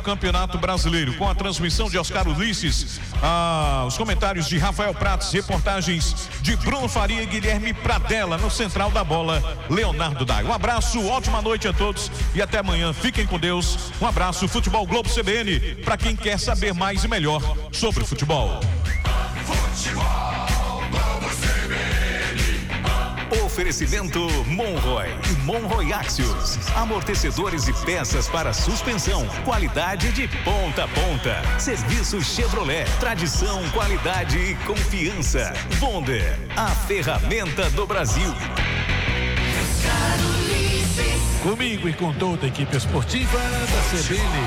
Campeonato Brasileiro, com a transmissão de Oscar Ulisses, os comentários de Rafael Prates, reportagens de Bruno Faria e Guilherme Pradella, no Central da Bola, Leonardo Daio. Um abraço, ótima noite a todos e até amanhã. Fiquem com Deus. Um abraço, Futebol Globo CBN, para quem quer saber mais e melhor sobre futebol. Oferecimento Monroy e Monroy Axios. Amortecedores e peças para suspensão. Qualidade de ponta a ponta. Serviço Chevrolet. Tradição, qualidade e confiança. Bonder, a ferramenta do Brasil. Comigo e com toda a equipe esportiva da CBN.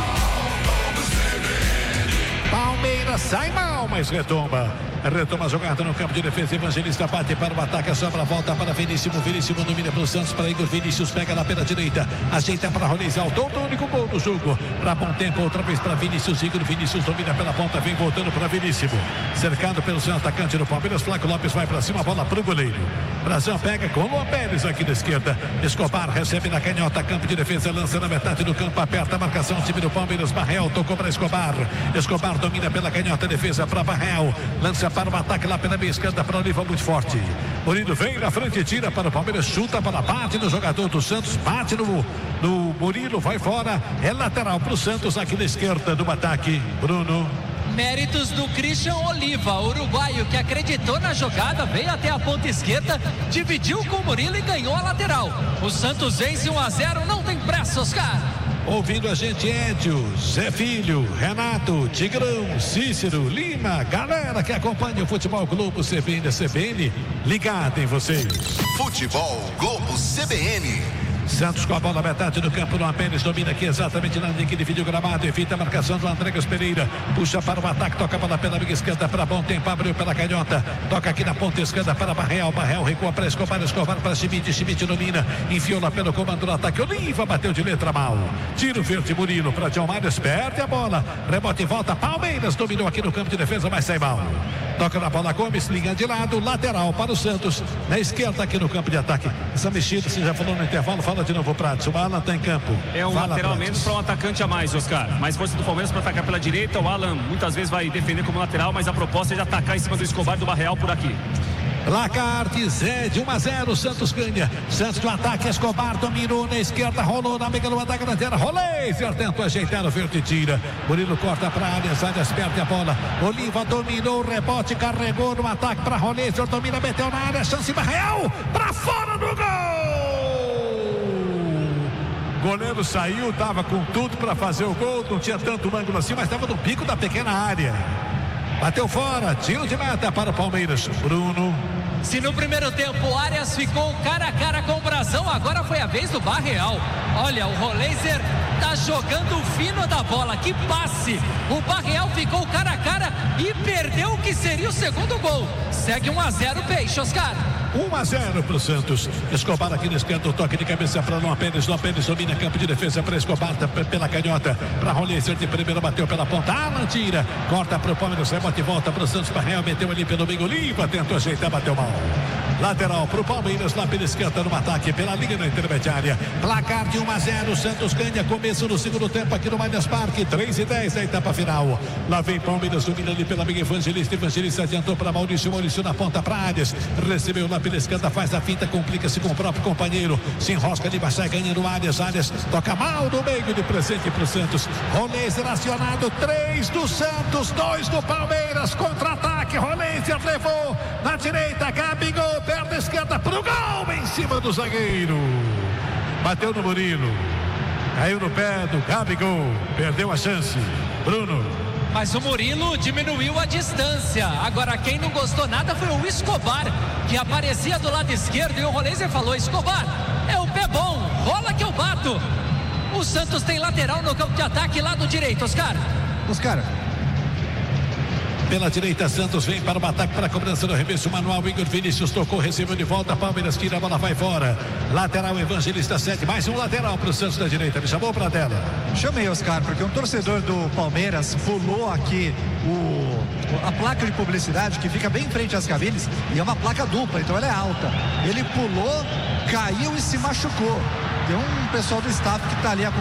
Palmeiras sai mal, mas retoma a jogada no campo de defesa. Evangelista bate para o ataque, a sobra volta para Vinícius. Vinícius domina para o Santos, para Igor. Vinícius pega lá pela direita, ajeita para Rolês, autor do único gol do jogo. Para bom tempo, outra vez para Vinícius. Igor. Vinícius domina pela ponta, vem voltando para Vinícius. Cercado pelo seu atacante do Palmeiras, Flávio Lopes vai para cima, bola para o goleiro. Brasil pega com Luan Pérez aqui da esquerda. Escobar recebe na canhota, campo de defesa, lança na metade do campo, aperta a marcação, time do Palmeiras. Barrel tocou para Escobar. Escobar domina pela canhota, defesa para Barrel, lança para o ataque lá pela meia esquerda para o Oliva, muito forte. Murilo vem na frente, tira para o Palmeiras, chuta para bate no jogador do Santos, bate no Murilo, vai fora, é lateral para o Santos aqui na esquerda do ataque. Bruno. Méritos do Christian Oliva, uruguaio, que acreditou na jogada, veio até a ponta esquerda, dividiu com o Murilo e ganhou a lateral. O Santos vence 1-0, não tem pressa, Oscar. Ouvindo a gente, Edio, Zé Filho, Renato, Tigrão, Cícero, Lima, galera que acompanha o Futebol Globo CBN, ligado em vocês. Futebol Globo CBN. Santos com a bola metade do campo, no Pérez domina aqui exatamente na linha que divide o gramado, evita a marcação do Andrés Pereira, puxa para o ataque, toca a bola pela amiga esquerda para bom tempo, abriu pela canhota, toca aqui na ponta esquerda para Barrel recua para Escobar para Schmidt domina, enfiou lá pelo comando do ataque, Oliva bateu de letra mal, tiro verde, Murilo para John Marius, perde a bola, rebote e volta, Palmeiras dominou aqui no campo de defesa, mas sai mal, toca na bola Gomes, linha de lado, lateral para o Santos, na esquerda aqui no campo de ataque, essa mexida, você já falou no intervalo, fala de novo, Prates, o Alan está em campo. É um Fala, lateral Prates. menos para um atacante a mais, Oscar. Mais força do Palmeiras para atacar pela direita. O Alan muitas vezes vai defender como lateral, mas a proposta é de atacar em cima do Escobar do Barreal por aqui. Placar de Zé de 1-0, Santos ganha. Santos no ataque, Escobar dominou na esquerda, rolou na mega lua da grandeira, Rolêzer tentou ajeitar o verde, tira. Murilo corta para Arias perde a bola. Oliva dominou, rebote, carregou no ataque para Rolêzer, domina, meteu na área, chance Barreal, para fora do gol! O goleiro saiu, estava com tudo para fazer o gol, não tinha tanto ângulo assim, mas estava no pico da pequena área. Bateu fora, tiro de meta para o Palmeiras. Bruno. Se no primeiro tempo o Arias ficou cara a cara com o Brazão, agora foi a vez do Barreal. Olha, o Rolêzer tá jogando o fino da bola, que passe. O Barreal ficou cara a cara e perdeu o que seria o segundo gol. Segue 1-0 Peixe, Oscar. 1-0 para o Santos. Escobar aqui na esquerda, o toque de cabeça para Luan Pérez. Luan Pérez domina campo de defesa para Escobar, pela canhota, para Rolêzer de primeira, bateu pela ponta, Alan tira, corta para o Palmeiras, rebote e volta para o Santos. Barreal meteu ali pelo meio, Oliva tentou ajeitar, bateu mal. Lateral para o Palmeiras, lá pela esquerda no ataque, pela linha na intermediária. Placar de 1-0, Santos ganha, começo no segundo tempo aqui no Allianz Parque, 3:10 da etapa final. Lá vem Palmeiras, domina ali pela amiga Evangelista adiantou para Maurício na ponta para Arias, recebeu lá pela esquerda, faz a finta, complica-se com o próprio companheiro, se enrosca ali, sai ganhando Arias toca mal no meio de presente para o Santos. Rolêzer acionado, 3 do Santos, 2 do Palmeiras, contra-ataque, Rolêzer levou na direita, Gabigol, perna esquerda pro gol, em cima do zagueiro, bateu no Murilo, caiu no pé do Gabigol, perdeu a chance. Bruno. Mas o Murilo diminuiu a distância. Agora quem não gostou nada foi o Escobar, que aparecia do lado esquerdo, e o Rolêzer falou: Escobar, é o pé bom, rola que eu bato. O Santos tem lateral no campo de ataque, lado direito, Oscar. Pela direita, Santos vem para o ataque, para a cobrança do arremesso manual. Igor Vinícius tocou, recebeu de volta, Palmeiras tira, a bola vai fora. Lateral, Evangelista 7, mais um lateral para o Santos da direita. Me chamou para dela. Chamei, Oscar, porque um torcedor do Palmeiras pulou aqui a placa de publicidade que fica bem em frente às cabines, e é uma placa dupla, então ela é alta. Ele pulou, caiu e se machucou. Tem um pessoal do staff que está ali